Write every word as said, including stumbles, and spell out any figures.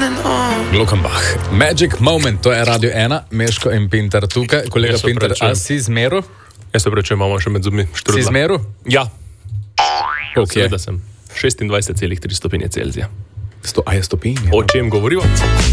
Glockenbach. Magic Moment, to je Radio ena, Meško in Pintar tukaj. Kolega Pintar, a si zmeru? Jaz se prečujem, imamo še med zubmi štrudla. Si zmeru? Ja. Koliko je? Seveda sem. šestindvajset celih tri stopinje Celzija. Sto, a je stopinje? O čem govorimo?